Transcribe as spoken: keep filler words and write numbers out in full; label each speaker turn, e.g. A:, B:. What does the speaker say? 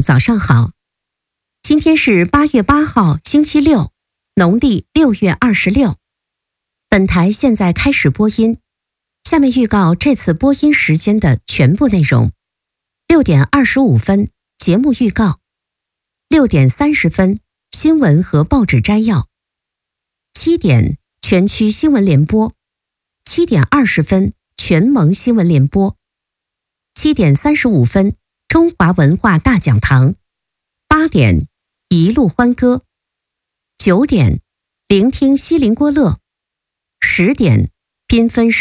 A: 早上好，今天是八月八号，星期六，农历六月二十六。本台现在开始播音，下面预告这次播音时间的全部内容：六点二十五分节目预告，六点三十分新闻和报纸摘要，七点全区新闻联播，七点二十分全盟新闻联播，七点三十五分中华文化大讲堂，八点一路欢歌，九点聆听西林郭勒，十点缤纷